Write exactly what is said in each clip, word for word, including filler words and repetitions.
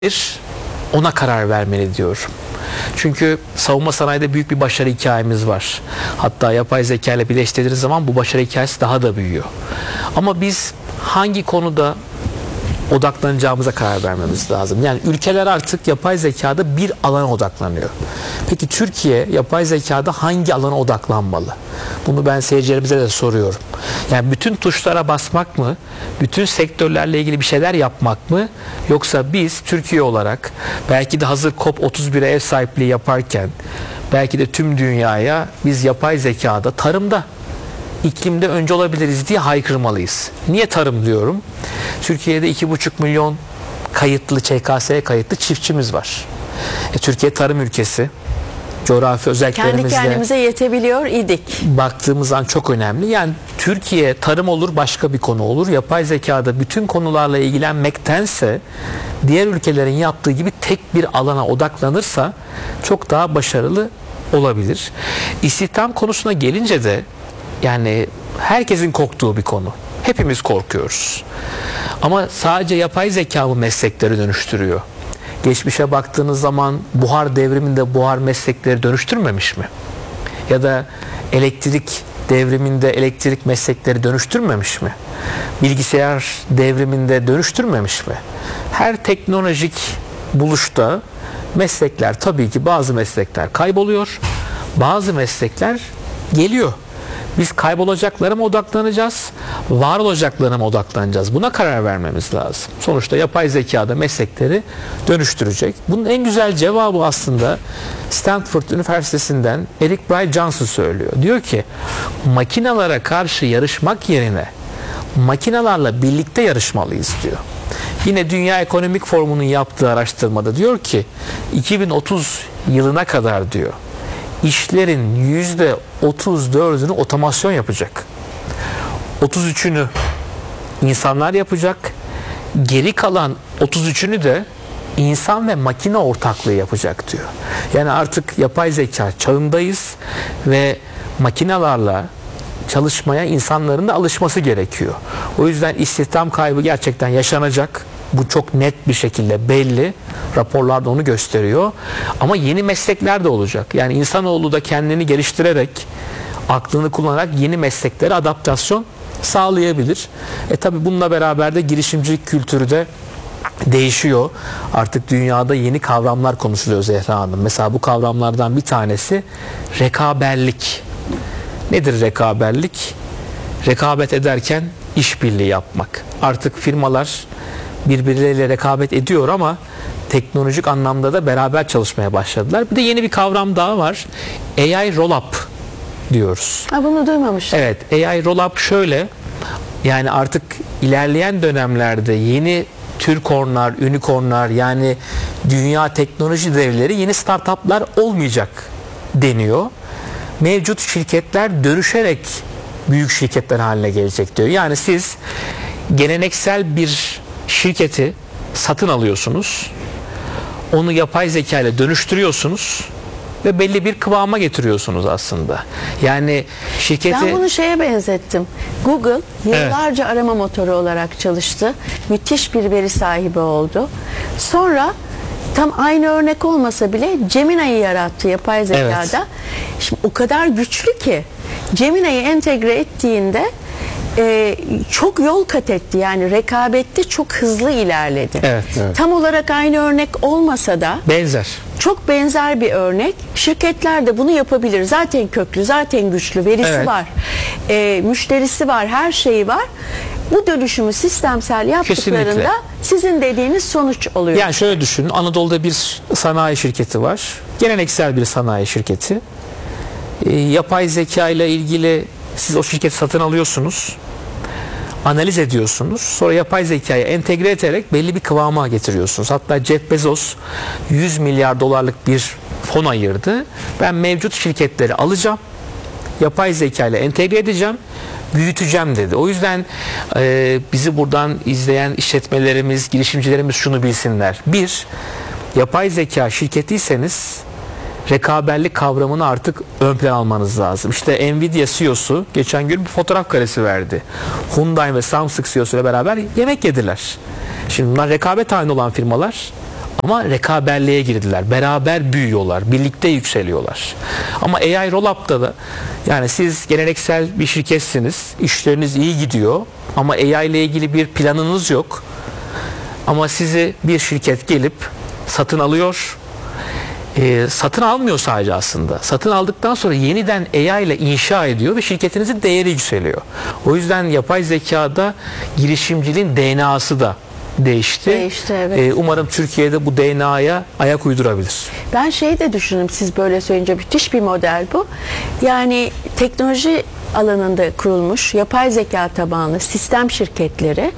ona karar vermeli diyorum. Çünkü savunma sanayide büyük bir başarı hikayemiz var. Hatta yapay zeka ile birleştirdiğiniz zaman bu başarı hikayesi daha da büyüyor. Ama biz hangi konuda odaklanacağımıza karar vermemiz lazım. Yani ülkeler artık yapay zekada bir alana odaklanıyor. Peki Türkiye yapay zekada hangi alana odaklanmalı? Bunu ben seyircilerimize de soruyorum. Yani bütün tuşlara basmak mı? Bütün sektörlerle ilgili bir şeyler yapmak mı? Yoksa biz Türkiye olarak belki de hazır COP otuz bire ev sahipliği yaparken belki de tüm dünyaya biz yapay zekada, tarımda, iklimde önce olabiliriz diye haykırmalıyız. Niye tarım diyorum? Türkiye'de iki buçuk milyon kayıtlı, Ç K S'ye kayıtlı çiftçimiz var. E, Türkiye tarım ülkesi. Coğrafi özelliklerimizle kendi kendimize yetebiliyor idik. Baktığımız an çok önemli. Yani Türkiye tarım olur, başka bir konu olur. Yapay zekada bütün konularla ilgilenmektense diğer ülkelerin yaptığı gibi tek bir alana odaklanırsa çok daha başarılı olabilir. İstihdam konusuna gelince de yani herkesin korktuğu bir konu. Hepimiz korkuyoruz. Ama sadece yapay zeka mı meslekleri dönüştürüyor? Geçmişe baktığınız zaman buhar devriminde buhar meslekleri dönüştürmemiş mi? Ya da elektrik devriminde elektrik meslekleri dönüştürmemiş mi? Bilgisayar devriminde dönüştürmemiş mi? Her teknolojik buluşta meslekler, tabii ki bazı meslekler kayboluyor, bazı meslekler geliyor. Biz kaybolacaklara mı odaklanacağız, var olacaklara mı odaklanacağız? Buna karar vermemiz lazım. Sonuçta yapay zekada meslekleri dönüştürecek. Bunun en güzel cevabı aslında Stanford Üniversitesi'nden Eric Bright Johnson söylüyor. Diyor ki makinalara karşı yarışmak yerine makinalarla birlikte yarışmalıyız diyor. Yine Dünya Ekonomik Forumu'nun yaptığı araştırmada diyor ki iki bin otuz yılına kadar diyor işlerin yüzde otuz dördünü otomasyon yapacak. otuz üçünü insanlar yapacak. Geri kalan otuz üçünü de insan ve makine ortaklığı yapacak diyor. Yani artık yapay zeka çağındayız ve makinalarla çalışmaya insanların da alışması gerekiyor. O yüzden istihdam kaybı gerçekten yaşanacak. Bu çok net bir şekilde belli. Raporlar da onu gösteriyor. Ama yeni meslekler de olacak. Yani insanoğlu da kendini geliştirerek, aklını kullanarak yeni mesleklere adaptasyon sağlayabilir. E tabi bununla beraber de girişimcilik kültürü de değişiyor. Artık dünyada yeni kavramlar konuşuluyor Zehra Hanım. Mesela bu kavramlardan bir tanesi rekaberlik. Nedir rekaberlik? Rekabet ederken işbirliği yapmak. Artık firmalar birbirleriyle rekabet ediyor ama teknolojik anlamda da beraber çalışmaya başladılar. Bir de yeni bir kavram daha var. A I roll-up diyoruz. Ha, bunu duymamıştım. Evet, A I roll-up şöyle, yani artık ilerleyen dönemlerde yeni türkornlar, unicornlar, yani dünya teknoloji devleri, yeni startuplar olmayacak deniyor. Mevcut şirketler dönüşerek büyük şirketler haline gelecek diyor. Yani siz geleneksel bir şirketi satın alıyorsunuz, onu yapay zeka ile dönüştürüyorsunuz ve belli bir kıvama getiriyorsunuz aslında. Yani şirketi... Ben bunu şeye benzettim. Google yıllarca evet. arama motoru olarak çalıştı. Müthiş bir veri sahibi oldu. Sonra tam aynı örnek olmasa bile Gemini'yi yarattı yapay zekada. Evet. Şimdi o kadar güçlü ki Gemini'yi entegre ettiğinde Ee, çok yol kat etti. Yani rekabette çok hızlı ilerledi. Evet, evet. Tam olarak aynı örnek olmasa da benzer. Çok benzer bir örnek. Şirketler de bunu yapabilir. Zaten köklü, zaten güçlü, verisi evet. var. Ee, müşterisi var, her şeyi var. Bu dönüşümü sistemsel yaptıklarında kesinlikle. Sizin dediğiniz sonuç oluyor. Yani şöyle düşünün. Anadolu'da bir sanayi şirketi var. Geleneksel bir sanayi şirketi. Ee, yapay zeka ile ilgili siz o şirketi satın alıyorsunuz, analiz ediyorsunuz, sonra yapay zekaya entegre ederek belli bir kıvama getiriyorsunuz. Hatta Jeff Bezos yüz milyar dolarlık bir fon ayırdı. Ben mevcut şirketleri alacağım, yapay zeka ile entegre edeceğim, büyüteceğim dedi. O yüzden e, bizi buradan izleyen işletmelerimiz, girişimcilerimiz şunu bilsinler. Bir, yapay zeka şirketiyseniz rekaberlik kavramını artık ön plan almanız lazım. İşte Nvidia C E O'su geçen gün bir fotoğraf karesi verdi. Hyundai ve Samsung C E O'su ile beraber yemek yediler. Şimdi bunlar rekabet halinde olan firmalar Ama rekaberliğe girdiler. Beraber büyüyorlar. Birlikte yükseliyorlar. Ama A I Roll-Up'ta da yani siz geleneksel bir şirketsiniz. İşleriniz iyi gidiyor. Ama A I ile ilgili bir planınız yok. Ama sizi bir şirket gelip satın alıyor. E, satın almıyor sadece aslında. Satın aldıktan sonra yeniden A I ile inşa ediyor ve şirketinizin değeri yükseliyor. O yüzden yapay zekada girişimciliğin D N A'sı da değişti. Değişti, evet. E, umarım Türkiye'de bu D N A'ya ayak uydurabilir. Ben şeyi de düşündüm, siz böyle söyleyince müthiş bir model bu. Yani teknoloji alanında kurulmuş yapay zeka tabanlı sistem şirketleri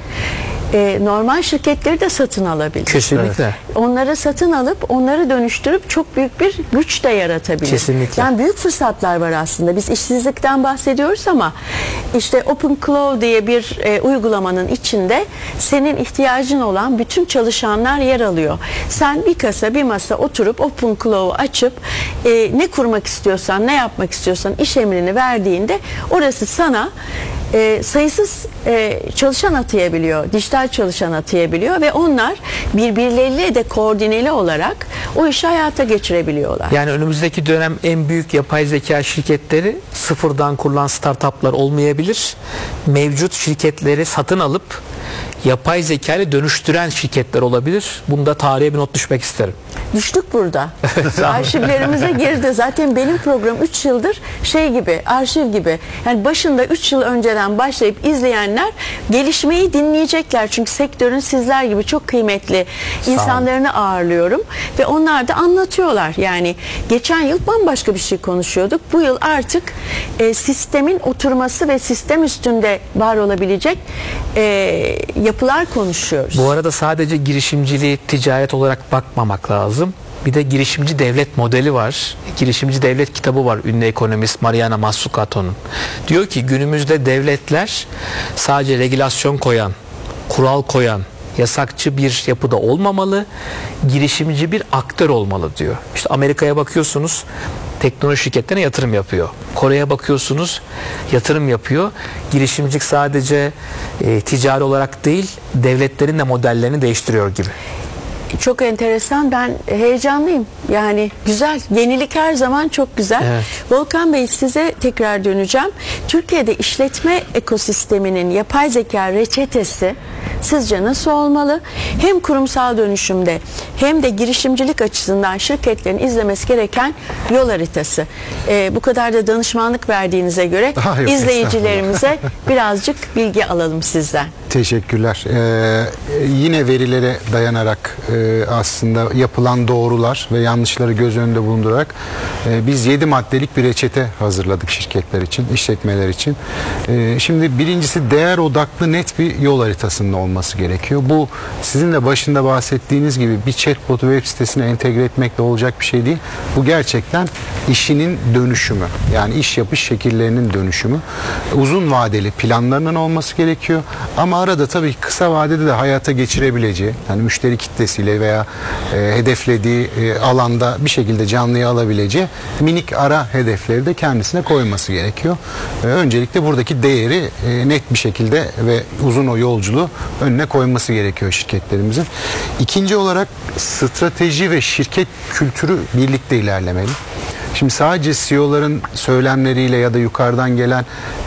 e, normal şirketleri de satın alabilir. Kesinlikle. Evet. Onları satın alıp onları dönüştürüp çok büyük bir güç de yaratabilir. Kesinlikle. Yani büyük fırsatlar var aslında. Biz işsizlikten bahsediyoruz ama işte OpenClaw diye bir e, uygulamanın içinde senin ihtiyacın olan bütün çalışanlar yer alıyor. Sen bir kasa bir masa oturup OpenClaw'u açıp e, ne kurmak istiyorsan, ne yapmak istiyorsan iş emrini verdiğinde orası sana e, sayısız e, çalışan atayabiliyor. Dijital çalışan atayabiliyor ve onlar birbirleriyle de koordineli olarak o işi hayata geçirebiliyorlar. Yani önümüzdeki dönem en büyük yapay zeka şirketleri sıfırdan kurulan startuplar olmayabilir. Mevcut şirketleri satın alıp yapay zeka ile dönüştüren şirketler olabilir. Bunda tarihe bir not düşmek isterim. Düştük burada. Arşivlerimize girdi. Zaten benim program üç yıldır şey gibi, arşiv gibi. Yani başında üç yıl önceden başlayıp izleyenler gelişmeyi dinleyecekler. Çünkü sektörün sizler gibi çok kıymetli insanlarını ağırlıyorum. Ve onlar da anlatıyorlar. Yani geçen yıl bambaşka bir şey konuşuyorduk. Bu yıl artık e, sistemin oturması ve sistem üstünde var olabilecek e, yapılar konuşuyoruz. Bu arada sadece girişimciliği ticaret olarak bakmamak lazım. Bir de girişimci devlet modeli var. Girişimci devlet kitabı var. Ünlü ekonomist Mariana Mazzucato'nun. Diyor ki günümüzde devletler sadece regülasyon koyan, kural koyan, yasakçı bir yapıda olmamalı, girişimci bir aktör olmalı diyor. İşte Amerika'ya bakıyorsunuz, teknoloji şirketlerine yatırım yapıyor. Kore'ye bakıyorsunuz, yatırım yapıyor. Girişimcilik sadece e, ticari olarak değil, devletlerin de modellerini değiştiriyor gibi. Çok enteresan. Ben heyecanlıyım. Yani güzel. Yenilik her zaman çok güzel. Evet. Volkan Bey, size tekrar döneceğim. Türkiye'de işletme ekosisteminin yapay zeka reçetesi sizce nasıl olmalı? Hem kurumsal dönüşümde hem de girişimcilik açısından şirketlerin izlemesi gereken yol haritası. Ee, bu kadar da danışmanlık verdiğinize göre Daha yok, izleyicilerimize birazcık bilgi alalım sizden. Teşekkürler. Ee, yine verilere dayanarak e, aslında yapılan doğrular ve yanlışları göz önünde bulundurarak e, biz yedi maddelik bir reçete hazırladık şirketler için, işletmeler için. E, şimdi birincisi değer odaklı net bir yol haritasının olması gerekiyor. Bu sizin de başında bahsettiğiniz gibi bir chatbot'u web sitesine entegre etmekle olacak bir şey değil. Bu gerçekten işinin dönüşümü. Yani iş yapış şekillerinin dönüşümü. Uzun vadeli planlarının olması gerekiyor. Ama arada tabii kısa vadede de hayata geçirebileceği, yani müşteri kitlesiyle veya e, hedeflediği e, alanda bir şekilde canlıya alabileceği minik ara hedefleri de kendisine koyması gerekiyor. E, öncelikle buradaki değeri e, net bir şekilde ve uzun o yolculuğu önüne koyması gerekiyor şirketlerimizin. İkinci olarak strateji ve şirket kültürü birlikte ilerlemeli. Şimdi sadece C E O'ların söylemleriyle ya da yukarıdan gelen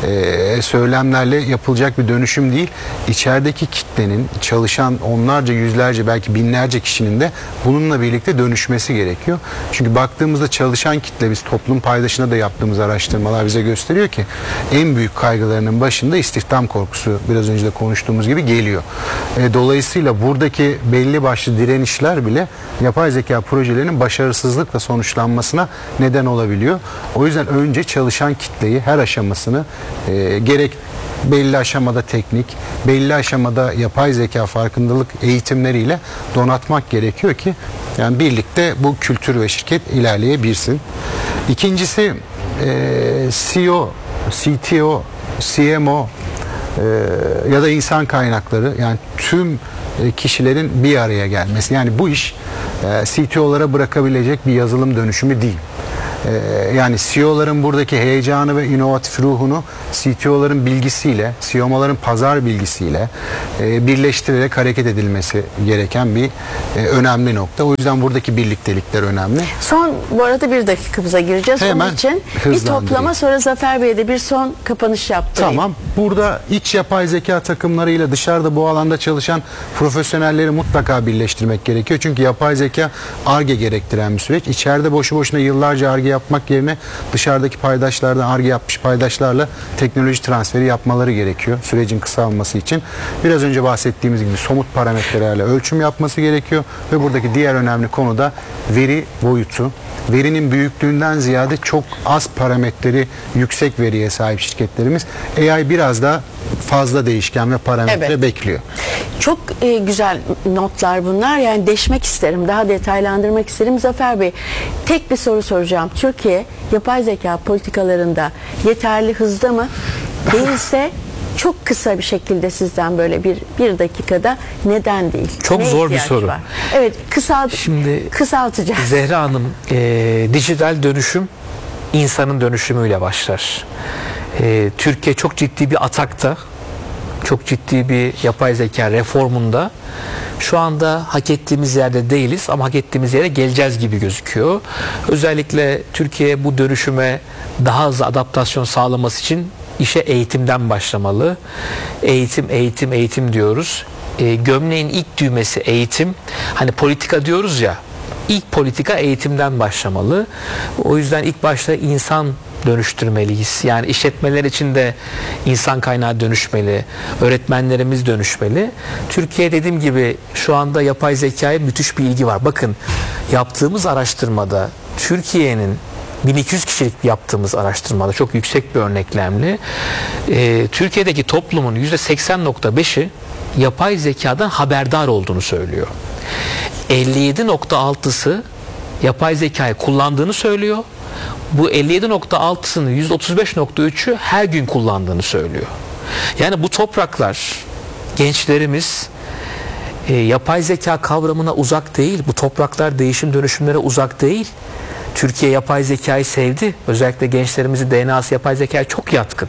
e, söylemlerle yapılacak bir dönüşüm değil. İçerideki kitlenin, çalışan onlarca, yüzlerce, belki binlerce kişinin de bununla birlikte dönüşmesi gerekiyor. Çünkü baktığımızda çalışan kitle, biz toplum paydaşına da yaptığımız araştırmalar bize gösteriyor ki en büyük kaygılarının başında istihdam korkusu, biraz önce de konuştuğumuz gibi geliyor. E, dolayısıyla buradaki belli başlı direnişler bile yapay zeka projelerinin başarısızlıkla sonuçlanmasına neden olabiliyor. O yüzden önce çalışan kitleyi, her aşamasını e, gerek belli aşamada teknik, belli aşamada yapay zeka farkındalık eğitimleriyle donatmak gerekiyor ki yani birlikte bu kültür ve şirket ilerleyebilsin. İkincisi e, C E O, C T O, C M O e, ya da insan kaynakları, yani tüm kişilerin bir araya gelmesi. Yani bu iş e, C T O'lara bırakabilecek bir yazılım dönüşümü değil. E, yani C E O'ların buradaki heyecanı ve inovatif ruhunu C T O'ların bilgisiyle, C E O'ların pazar bilgisiyle e, birleştirerek hareket edilmesi gereken bir e, önemli nokta. O yüzden buradaki birliktelikler önemli. Son, bu arada bir dakikamıza gireceğiz. Hemen Onun için bir hızlandırayım. toplama, sonra Zafer Bey'e de bir son kapanış yaptırayım. Tamam. Burada iç yapay zeka takımlarıyla dışarıda bu alanda çalışan profesyonelleri mutlaka birleştirmek gerekiyor. Çünkü yapay zeka Ar-Ge gerektiren bir süreç. İçeride boşu boşuna yıllarca Ar-Ge yapmak yerine dışarıdaki paydaşlardan Ar-Ge yapmış paydaşlarla teknoloji transferi yapmaları gerekiyor. Sürecin kısalması için. Biraz önce bahsettiğimiz gibi somut parametrelerle ölçüm yapması gerekiyor ve buradaki diğer önemli konu da veri boyutu. Verinin büyüklüğünden ziyade çok az parametreleri yüksek veriye sahip şirketlerimiz A I biraz da fazla değişken ve parametre Evet. bekliyor. Çok e, güzel notlar bunlar. Yani deşmek isterim, daha detaylandırmak isterim. Zafer Bey, tek bir soru soracağım. Türkiye yapay zeka politikalarında yeterli hızda mı? Değilse çok kısa bir şekilde sizden böyle bir bir dakikada neden değil? Çok Ne zor bir ihtiyaç soru. var? Evet, kısalt Şimdi kısaltacağız. Zehra Hanım, e, dijital dönüşüm insanın dönüşümüyle başlar. E, Türkiye çok ciddi bir atakta, çok ciddi bir yapay zeka reformunda. Şu anda hak ettiğimiz yerde değiliz ama hak ettiğimiz yere geleceğiz gibi gözüküyor. Özellikle Türkiye bu dönüşüme daha hızlı adaptasyon sağlaması için işe eğitimden başlamalı. Eğitim, eğitim, eğitim diyoruz. E, gömleğin ilk düğmesi eğitim. Hani politika diyoruz ya, ilk politika eğitimden başlamalı. O yüzden ilk başta insan dönüştürmeliyiz. Yani işletmeler için de insan kaynağı dönüşmeli. Öğretmenlerimiz dönüşmeli. Türkiye, dediğim gibi, şu anda yapay zekaya müthiş bir ilgi var. Bakın, yaptığımız araştırmada Türkiye'nin bin iki yüz kişilik yaptığımız araştırmada çok yüksek bir örneklemli. Ee, Türkiye'deki toplumun yüzde seksen nokta beşi yapay zekadan haberdar olduğunu söylüyor. elli yedi nokta altısı yapay zekayı kullandığını söylüyor. Bu elli yedi nokta altısının yüzde otuz beş nokta üçü her gün kullandığını söylüyor. Yani bu topraklar, gençlerimiz e, yapay zeka kavramına uzak değil. Bu topraklar değişim dönüşümlere uzak değil. Türkiye yapay zekayı sevdi. Özellikle gençlerimizin D N A'sı yapay zekaya çok yatkın.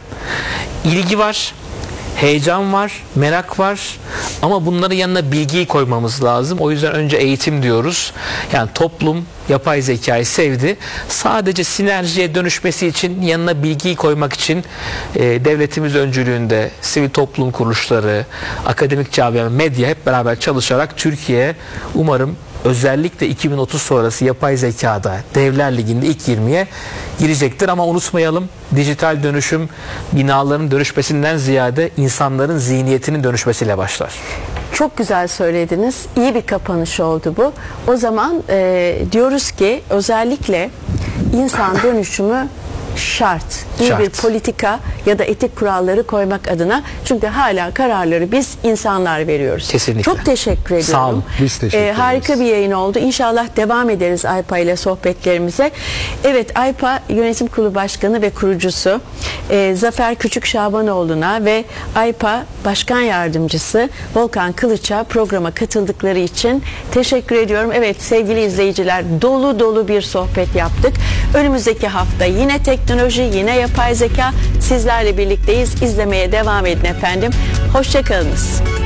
İlgi var, heyecan var, merak var ama bunların yanına bilgiyi koymamız lazım. O yüzden önce eğitim diyoruz. Yani toplum yapay zekayı sevdi. Sadece sinerjiye dönüşmesi için, yanına bilgiyi koymak için e, devletimiz öncülüğünde sivil toplum kuruluşları, akademik camia, medya hep beraber çalışarak Türkiye umarım özellikle iki bin otuz sonrası yapay zekada Devler Ligi'nde ilk yirmiye girecektir. Ama unutmayalım, dijital dönüşüm binaların dönüşmesinden ziyade insanların zihniyetinin dönüşmesiyle başlar. Çok güzel söylediniz. İyi bir kapanış oldu bu. O zaman e, diyoruz ki özellikle insan dönüşümü şart. İyi Şart. bir politika ya da etik kuralları koymak adına. Çünkü hala kararları biz insanlar veriyoruz. Kesinlikle. Çok teşekkür ediyorum. Sağ olun. Biz teşekkür ederiz. Harika bir yayın oldu. İnşallah devam ederiz Aypa ile sohbetlerimize. Evet, Aypa Yönetim Kurulu Başkanı ve kurucusu e, Zafer Küçükşabanoğlu'na ve Aypa Başkan Yardımcısı Volkan Kılıç'a programa katıldıkları için teşekkür ediyorum. Evet sevgili izleyiciler, dolu dolu bir sohbet yaptık. Önümüzdeki hafta yine teknoloji, yine yapay zeka sizlerle birlikteyiz. İzlemeye devam edin efendim. Hoşça kalınız.